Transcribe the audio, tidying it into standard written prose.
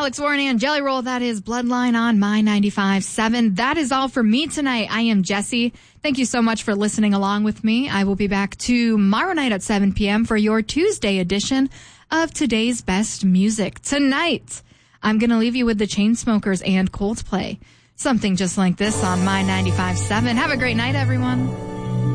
Alex Warren and Jelly Roll. That is Bloodline on My 95.7. That is all for me tonight. I am Jesse. Thank you so much for listening along with me. I will be back tomorrow night at 7 p.m. for your Tuesday edition of Today's Best Music. Tonight, I'm going to leave you with the Chainsmokers and Coldplay. Something just like this on My 95.7. Have a great night, everyone.